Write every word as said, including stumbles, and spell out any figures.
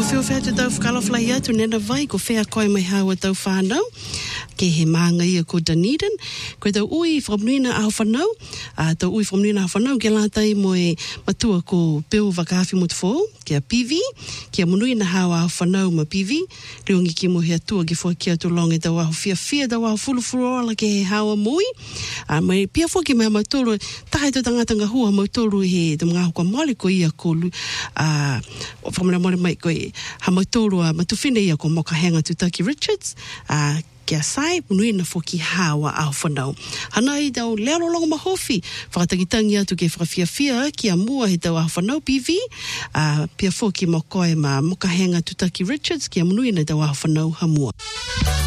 feo fea te tau whakalawhai atu nena vai ko whea koe mai haua tau whanau ke he maanga ia ko Dunedin koe tau ui whamnuina aho whanau uh, tau ui whamnuina aho whanau ke lātai mo e matua ko Bill Vakawhi mo te whou ke a P V ke a munuina hawa aho whanau ma P V reongi ki mo he atua ki fua ki atu longe tau aho fia fia tau aho fulu fulu ola ke he hawa mui uh, mai pia fua ki mea mautoro tahe to tangatanga hua mautoro he te mga hukua mole ko ia ko uh, whamuna mole mai ko ha mautoro a matufine ia ko Mokahenga Tutaki Richards uh, kia sai munui na foki hawa au whanau. Hana i tau leo longa mahofi, whakatakitangi atu ke whakawhiawhia kia mua he tau au whanau P V, uh, pia foki mo koe ma Mokahenga Tutaki Richards kia munui na tau au whanau ha mua.